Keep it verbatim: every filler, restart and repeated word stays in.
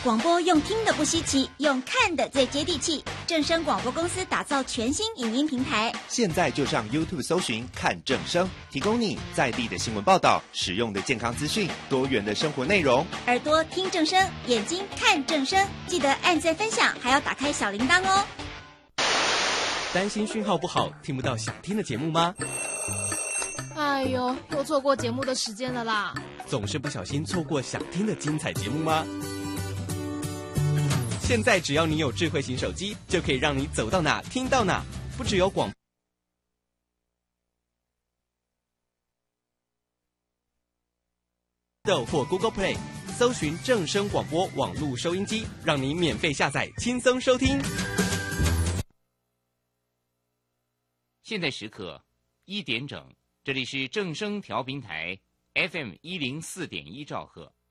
广播用听的不稀奇，用看的最接地气。正声广播公司打造全新影音平台， 现在就上 YouTube 搜寻看正声，提供你在地的新闻报道、实用的健康资讯、多元的生活内容。 耳朵听正声，眼睛看正声，记得按赞分享，还要打开小铃铛哦。 担心讯号不好，听不到想听的节目吗？ 哎呦，又错过节目的时间了啦！ 总是不小心错过想听的精彩节目吗？现在只要你有智慧型手机，就可以让你走到哪听到哪，不只有广播或 Google Play 搜寻正声广播网络收音机，让你免费下载，轻松收听。 现在时刻一点整，这里是正声调频台 F M 一零四点一兆赫。